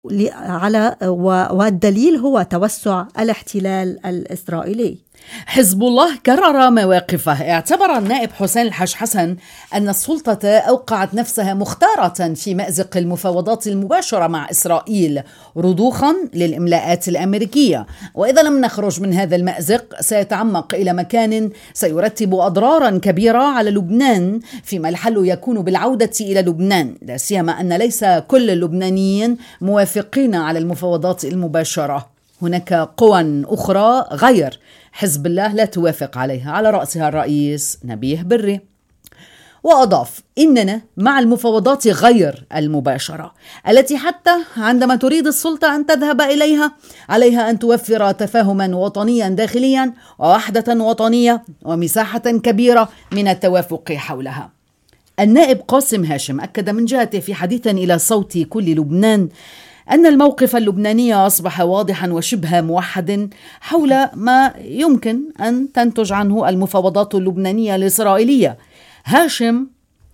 والدليل هو توسع الاحتلال الإسرائيلي. حزب الله كرر مواقفه. اعتبر النائب حسين الحاج حسن أن السلطة أوقعت نفسها مختارة في مأزق المفاوضات المباشرة مع إسرائيل رضوخا للإملاءات الأمريكية، وإذا لم نخرج من هذا المأزق سيتعمق إلى مكان سيرتب أضرارا كبيرة على لبنان، فيما الحل يكون بالعودة إلى لبنان، لا سيما أن ليس كل اللبنانيين موافقين على المفاوضات المباشرة. هناك قوى أخرى غير حزب الله لا توافق عليها، على رأسها الرئيس نبيه بري. وأضاف: إننا مع المفاوضات غير المباشرة التي حتى عندما تريد السلطة أن تذهب إليها عليها أن توفر تفاهما وطنيا داخليا ووحدة وطنية ومساحة كبيرة من التوافق حولها. النائب قاسم هاشم أكد من جهته في حديث إلى صوت كل لبنان أن الموقف اللبناني أصبح واضحا وشبه موحد حول ما يمكن أن تنتج عنه المفاوضات اللبنانية الإسرائيلية. هاشم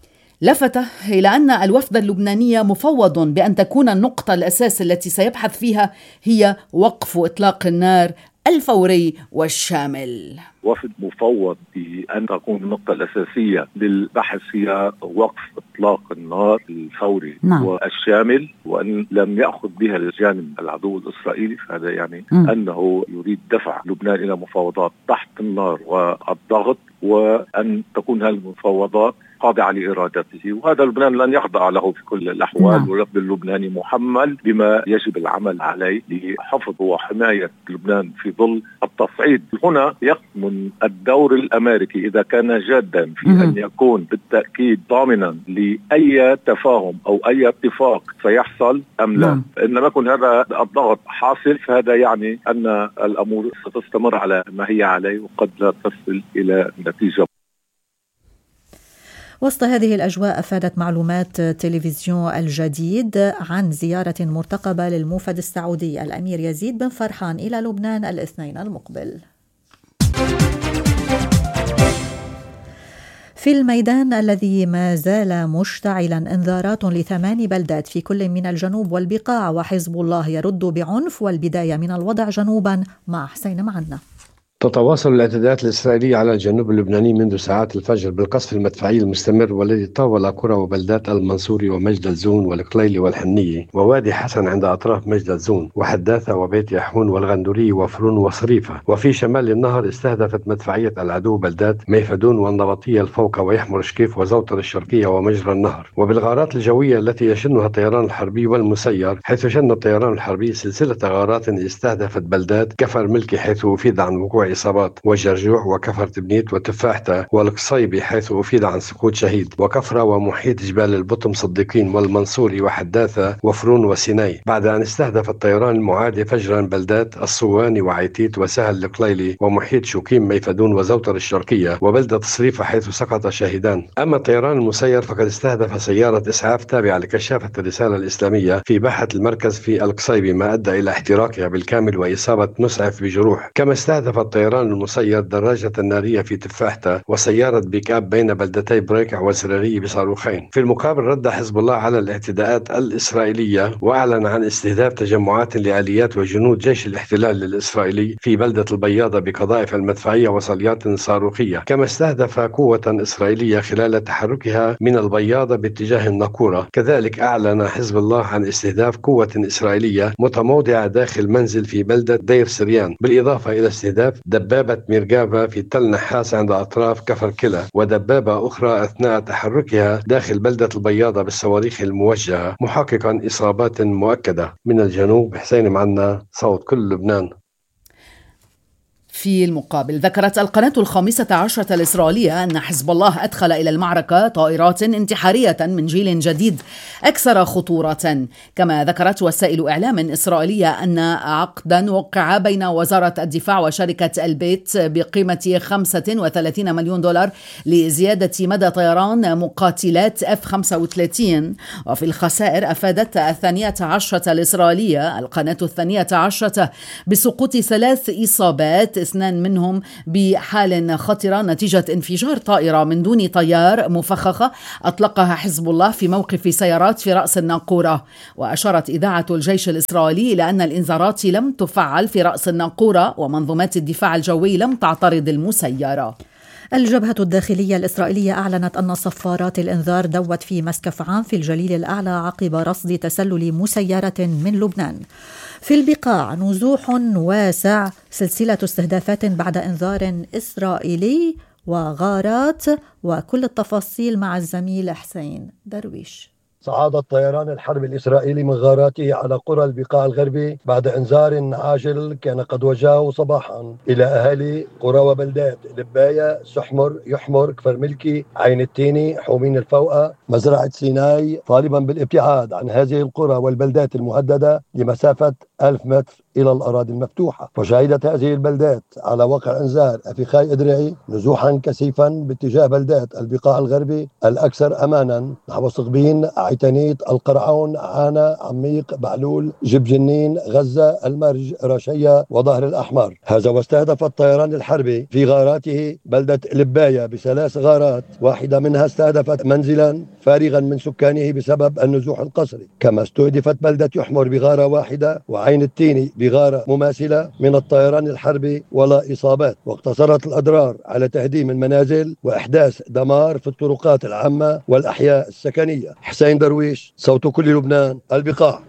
لفت إلى أن الوفد اللبناني مفوض بأن تكون النقطة الأساس التي سيبحث فيها هي وقف إطلاق النار الفوري والشامل. وفد مفوض بأن تكون النقطة الأساسية للبحث هي وقف إطلاق النار الفوري والشامل، وأن لم يأخذ بها الجانب العدو الإسرائيلي، فهذا يعني أنه يريد دفع لبنان إلى مفاوضات تحت النار والضغط، وأن تكون هذه المفاوضات خاضعة لإرادته، وهذا لبنان لن يخضع له في كل الأحوال. والوفد اللبناني محمل بما يجب العمل عليه لحفظ وحماية لبنان في ظل التصعيد. هنا يكمن الدور الأمريكي إذا كان جادا في أن يكون بالتأكيد ضامنا لأي تفاهم أو أي اتفاق سيحصل أم لا. إن لم يكن هذا الضغط حاصل فهذا يعني أن الأمور ستستمر على ما هي عليه وقد لا تصل إلى نتيجة. وسط هذه الأجواء أفادت معلومات تلفزيون الجديد عن زيارة مرتقبة للموفد السعودي الأمير يزيد بن فرحان إلى لبنان الاثنين المقبل. في الميدان الذي ما زال مشتعلا انذارات ل8 بلدات في كل من الجنوب والبقاع، وحزب الله يرد بعنف، والبداية من الوضع جنوبا مع حسين معنا. تتواصل الاعتداءات الإسرائيلية على الجنوب اللبناني منذ ساعات الفجر بالقصف المدفعي المستمر، والذي طاول قرى وبلدات المنصوري ومجد الزون والقليلي والحنية ووادي حسن عند أطراف مجد الزون وحداثة وبيت يحون والغندوري وفرون وصريفة. وفي شمال النهر استهدفت مدفعية العدو بلدات ميفدون والنبطية الفوق ويحمر شكيف وزوطر الشرقية ومجرى النهر. وبالغارات الجوية التي يشنها الطيران الحربي والمسير، حيث شن الطيران الحربي سلسلة غارات استهدفت بلدات كفر ملكي حيث أفيد عن وقوع إصابات، وجرجوع وكفر تبنيت وتفاحته والقصيبي حيث أفيد عن سقوط شهيد، وكفرة ومحيط جبال البطم صديقين والمنصوري وحداثة وفرون وسيناي، بعد أن استهدف الطيران المعادي فجرا بلدات الصواني وعيتيت وسهل القليلي ومحيط شوكيم ميفدون وزوتر الشرقية وبلدة صريفة حيث سقط شاهدان. أما الطيران المسير فقد استهدف سيارة إسعاف تابعة لكشافة الرسالة الإسلامية في باحة المركز في القصيبي، ما أدى إلى احتراقها بالكامل وإصابة مسعف بجروح. كما استهدف الطيران المسير دراجة نارية في تفاحته وسيارة بيكاب بين بلدتي بريكع وزراري بصاروخين. في المقابل رد حزب الله على الاعتداءات الإسرائيلية وأعلن عن استهداف تجمعات لآليات وجنود جيش الاحتلال الإسرائيلي في بلدة البياضة بقذائف المدفعية وصليات صاروخية. كما استهدف قوة إسرائيلية خلال تحركها من البياضة باتجاه الناقورة. كذلك أعلن حزب الله عن استهداف قوة إسرائيلية متموضعة داخل منزل في بلدة دير سريان، بالإضافة إلى استهداف دبابة ميرغافا في تل نحاس عند أطراف كفر كلا، ودبابة أخرى أثناء تحركها داخل بلدة البياضة بالصواريخ الموجهة، محققا إصابات مؤكدة. من الجنوب حسين معنا، صوت كل لبنان. في المقابل ذكرت القناة 15 الإسرائيلية أن حزب الله أدخل إلى المعركة طائرات انتحارية من جيل جديد أكثر خطورة. كما ذكرت وسائل إعلام إسرائيلية أن عقدا وقع بين وزارة الدفاع وشركة البيت بقيمة 35 مليون دولار لزيادة مدى طيران مقاتلات F-35. وفي الخسائر أفادت 12 الإسرائيلية القناة 12 بسقوط 3 إصابات 2 منهم بحال خطرة نتيجة انفجار طائرة من دون طيار مفخخة أطلقها حزب الله في موقف سيارات في رأس الناقورة. وأشارت إذاعة الجيش الإسرائيلي إلى أن الإنذارات لم تفعل في رأس الناقورة ومنظومات الدفاع الجوي لم تعترض المسيرة. الجبهة الداخلية الإسرائيلية أعلنت أن صفارات الإنذار دوت في مسكف عام في الجليل الأعلى عقب رصد تسلل مسيرة من لبنان. في البقاع نزوح واسع، سلسلة استهدافات بعد إنذار إسرائيلي وغارات، وكل التفاصيل مع الزميل حسين درويش. صعد الطيران الحربي الإسرائيلي من غاراته على قرى البقاع الغربي بعد إنذار عاجل كان قد وجهه صباحا إلى أهالي قرى وبلدات لباية، سحمر، يحمر، كفر ملكي، عين التيني، حومين الفوقة، مزرعة سيناي، طالبا بالابتعاد عن هذه القرى والبلدات المهددة لمسافة 1000 متر إلى الأراضي المفتوحة. وشهدت هذه البلدات على وقع إنذار أفيخاي إدرعي نزوحا كثيفا باتجاه بلدات البقاع الغربي الأكثر أمانا نحو صقبين، عيتانيت، القرعون، عانا، عميق، بعلول، جب جنين، غزة، المرج، رشية وظهر الأحمر. هذا واستهدف الطيران الحربي في غاراته بلدة لباية ب3 غارات، واحدة منها استهدفت منزلا فارغا من سكانه بسبب النزوح القسري. كما استهدفت بلدة يحمر بغارة واحدة وعين التيني بغارة مماثلة من الطيران الحربي ولا إصابات. واقتصرت الأضرار على تهديم المنازل وإحداث دمار في الطرقات العامة والأحياء السكنية. حسين درويش، صوت كل لبنان، البقاع.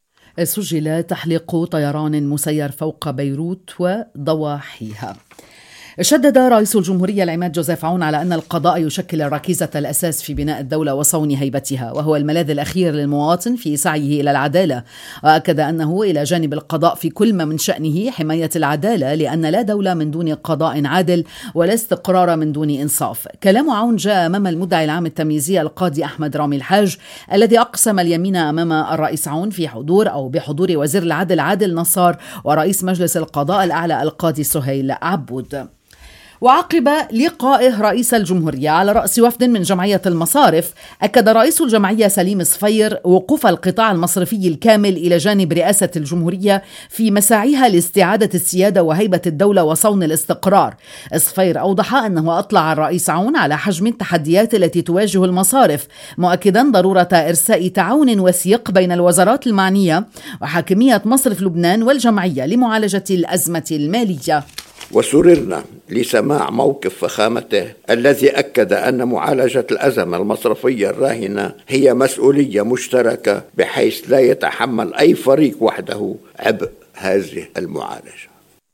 سجل تحليق طيران مسير فوق بيروت وضواحيها. شدد رئيس الجمهورية العماد جوزيف عون على أن القضاء يشكل الركيزة الأساس في بناء الدولة وصون هيبتها، وهو الملاذ الأخير للمواطن في سعيه إلى العدالة. وأكد أنه إلى جانب القضاء في كل ما من شأنه حماية العدالة، لأن لا دولة من دون قضاء عادل ولا استقرار من دون إنصاف. كلام عون جاء أمام المدعي العام التمييزي القاضي أحمد رامي الحاج، الذي أقسم اليمين أمام الرئيس عون في بحضور وزير العدل عادل نصار ورئيس مجلس القضاء الأعلى القاضي سهيل عبود. وعقب لقائه رئيس الجمهورية على رأس وفد من جمعية المصارف، أكد رئيس الجمعية سليم صفير وقوف القطاع المصرفي الكامل إلى جانب رئاسة الجمهورية في مساعيها لاستعادة السيادة وهيبة الدولة وصون الاستقرار. صفير أوضح أنه أطلع الرئيس عون على حجم التحديات التي تواجه المصارف، مؤكدا ضرورة إرساء تعاون وثيق بين الوزارات المعنية وحاكمية مصرف لبنان والجمعية لمعالجة الأزمة المالية. وسررنا لسماع موقف فخامته الذي أكد أن معالجة الأزمة المصرفية الراهنة هي مسؤولية مشتركة، بحيث لا يتحمل أي فريق وحده عبء هذه المعالجة.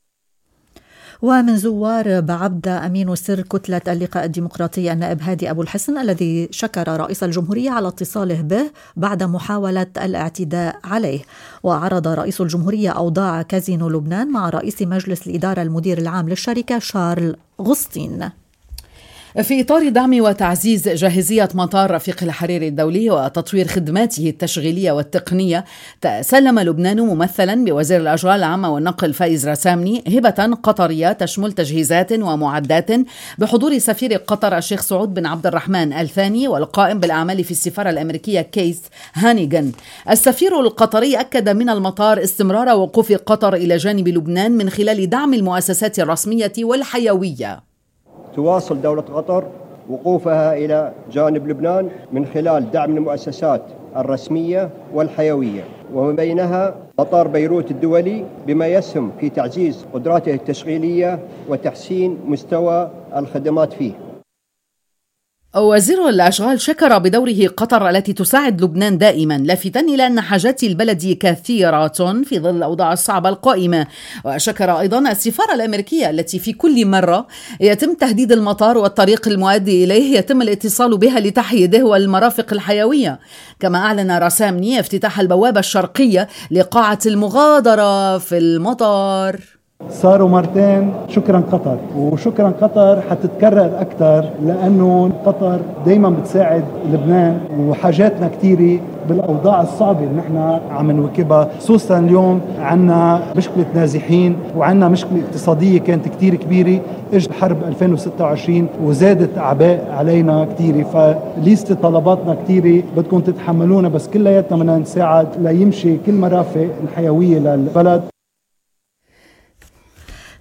ومن زوار بعبدة أمين سر كتلة اللقاء الديمقراطي النائب هادي أبو الحسن، الذي شكر رئيس الجمهورية على اتصاله به بعد محاولة الاعتداء عليه. وعرض رئيس الجمهورية أوضاع كازينو لبنان مع رئيس مجلس الإدارة المدير العام للشركة شارل غسطين. في إطار دعم وتعزيز جاهزية مطار رفيق الحريري الدولي وتطوير خدماته التشغيلية والتقنية، تسلم لبنان ممثلا بوزير الأشغال العامة والنقل فايز رسامني هبة قطرية تشمل تجهيزات ومعدات بحضور سفير قطر الشيخ سعود بن عبد الرحمن الثاني والقائم بالأعمال في السفارة الأمريكية كيث هانيغان. السفير القطري أكد من المطار استمرار وقوف قطر إلى جانب لبنان من خلال دعم المؤسسات الرسمية والحيوية. تواصل دولة قطر وقوفها إلى جانب لبنان من خلال دعم المؤسسات الرسمية والحيوية، ومن بينها مطار بيروت الدولي، بما يسهم في تعزيز قدراته التشغيلية وتحسين مستوى الخدمات فيه. وزير الأشغال شكر بدوره قطر التي تساعد لبنان دائما، لافتا إلى أن حاجات البلد كثيرة في ظل الأوضاع الصعبة القائمة. وشكر أيضا السفارة الأمريكية التي في كل مرة يتم تهديد المطار والطريق المؤدي إليه يتم الاتصال بها لتحييده والمرافق الحيوية. كما أعلن رسامني افتتاح البوابة الشرقية لقاعة المغادرة في المطار. صاروا مرتين. شكرا قطر، وشكرا قطر حتتكرر أكثر، لأنه قطر دايما بتساعد لبنان وحاجاتنا كثيرة بالأوضاع الصعبة اللي نحن عم نواكبها، خصوصا اليوم عنا مشكلة نازحين وعنا مشكلة اقتصادية كانت كثير كبيرة، اجت حرب 2026 وزادت أعباء علينا كثيرة، فليست طلباتنا كثيرة بدكم تتحملونا، بس كلياتنا بدنا نساعد ليمشي كل مرافق الحيوية للبلد.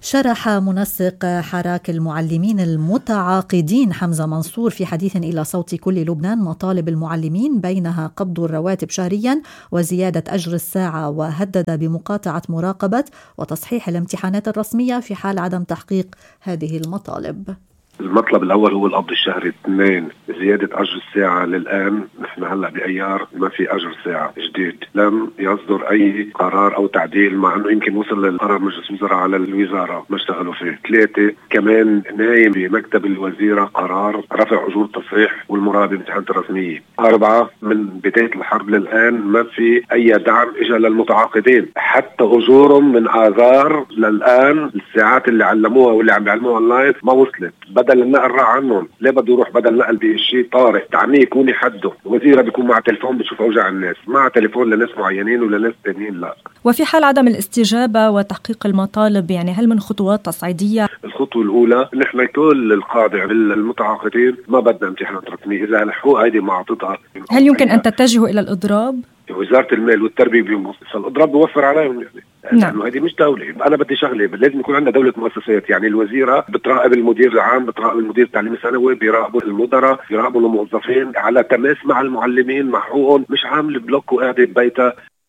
شرح منسق حراك المعلمين المتعاقدين حمزة منصور في حديث إلى صوت كل لبنان مطالب المعلمين، بينها قبض الرواتب شهريا وزيادة أجر الساعة، وهدد بمقاطعة مراقبة وتصحيح الامتحانات الرسمية في حال عدم تحقيق هذه المطالب. المطلب الأول هو القبض الشهري. 2 زيادة أجر الساعة. للآن نحن هلأ بأيار ما في أجر ساعة جديد، لم يصدر أي قرار أو تعديل، مع أنه يمكن وصل للقرار مجلس الوزراء على الوزارة ما اشتغلوا فيه. 3 كمان نايم بمكتب الوزيرة قرار رفع أجور التصحيح والمراقبة بالامتحانات الرسمية. 4 من بداية الحرب للآن ما في أي دعم إجا للمتعاقدين، حتى أجورهم من آذار للآن الساعات اللي علموها واللي عم بيعلموها أونلاين ما وصلت. بدل النقل راح عنهم، ليه بده يروح بدل نقل بشيء طارئ؟ تعميه يكون يحده. وزيرة بيكون مع تليفون بتشوف أوجاع الناس، مع تليفون لناس معينين ولناس تانيين لا. وفي حال عدم الاستجابة وتحقيق المطالب، يعني هل من خطوات تصعيدية؟ الخطوة الأولى نحن كل القاطع المتعاقدين ما بدنا امتحانات رسمية، إذا الحقوق هيدي ما عطتها. هل يمكن أن تتجهوا إلى الإضراب؟ وزارة المال والتربية بينبص الإضراب بيوفر عليهم يعني. نعم. هذه مش دولة. أنا بدي شغلة، لازم يكون عندنا دولة مؤسسات، يعني الوزيرة بتراقب المدير العام، بتراقب المدير التعليم الثانوي، بيراقبوا المدراء، بيراقبوا الموظفين على تماس مع المعلمين مع حقوقهم، مش عامل بلوك وقاعدة ببيتها.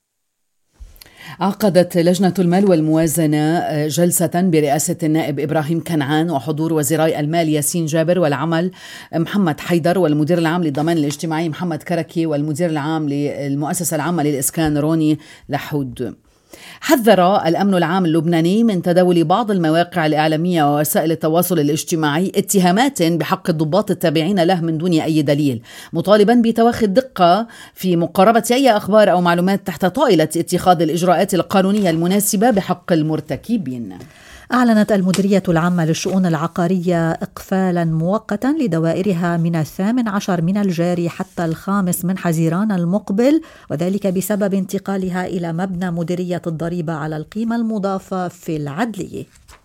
عقدت لجنة المال والموازنة جلسة برئاسة النائب إبراهيم كنعان وحضور وزيراي المال ياسين جابر والعمل محمد حيدر والمدير العام للضمان الاجتماعي محمد كركي والمدير العام للمؤسسة العامة للإسكان روني لحود. حذر الأمن العام اللبناني من تداول بعض المواقع الإعلامية ووسائل التواصل الاجتماعي اتهامات بحق الضباط التابعين له من دون أي دليل، مطالبا بتوخي الدقة في مقاربة أي أخبار أو معلومات تحت طائلة اتخاذ الإجراءات القانونية المناسبة بحق المرتكبين. أعلنت المديرية العامة للشؤون العقارية إقفالا مؤقتا لدوائرها من 18 من الجاري حتى 5 من حزيران المقبل، وذلك بسبب انتقالها إلى مبنى مديرية الضريبة على القيمة المضافة في العدلية.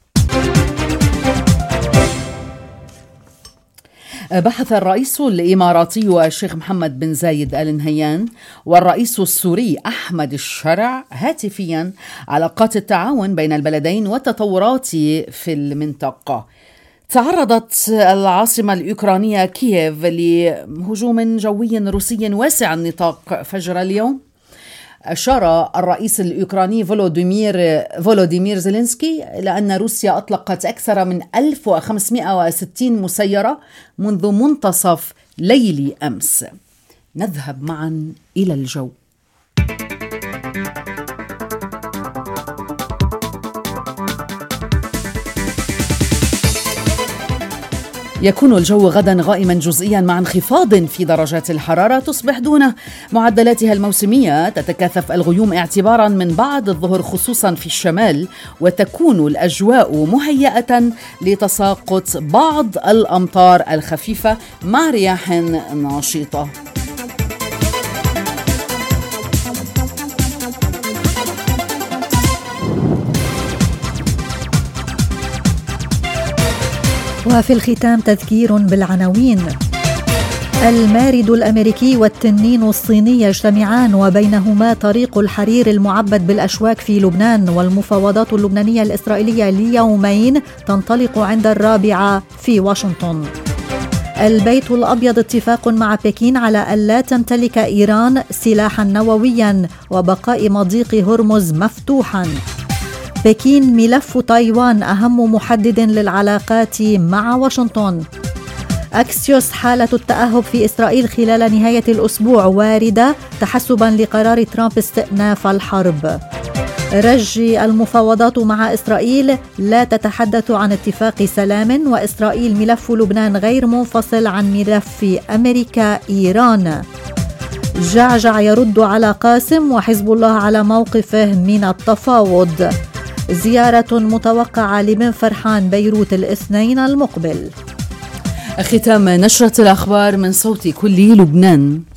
بحث الرئيس الإماراتي الشيخ محمد بن زايد آل نهيان والرئيس السوري أحمد الشرع هاتفيا علاقات التعاون بين البلدين والتطورات في المنطقة. تعرضت العاصمة الأوكرانية كييف لهجوم جوي روسي واسع النطاق فجر اليوم. أشار الرئيس الأوكراني فولوديمير زيلينسكي إلى أن روسيا أطلقت أكثر من 1560 مسيرة منذ منتصف ليل أمس. نذهب معا إلى الجو. يكون الجو غدا غائما جزئيا مع انخفاض في درجات الحرارة، تصبح دون معدلاتها الموسمية، تتكاثف الغيوم اعتبارا من بعد الظهر خصوصا في الشمال، وتكون الأجواء مهيئة لتساقط بعض الأمطار الخفيفة مع رياح نشيطة. وفي الختام تذكير بالعناوين. المارد الأمريكي والتنين الصيني يجتمعان وبينهما طريق الحرير المعبد بالأشواك في لبنان، والمفاوضات اللبنانية الإسرائيلية ليومين تنطلق عند 4 في واشنطن. البيت الأبيض اتفاق مع بكين على ألا تمتلك إيران سلاحا نوويا وبقاء مضيق هرمز مفتوحا. بكين ملف تايوان أهم محدد للعلاقات مع واشنطن. أكسيوس حالة التأهب في إسرائيل خلال نهاية الأسبوع واردة تحسبا لقرار ترامب استئناف الحرب. رجي المفاوضات مع إسرائيل لا تتحدث عن اتفاق سلام، وإسرائيل ملف لبنان غير منفصل عن ملف أمريكا إيران. جعجع يرد على قاسم وحزب الله على موقفه من التفاوض. زيارة متوقعة لبن فرحان بيروت الاثنين المقبل. ختام نشرة الأخبار من صوت كل لبنان.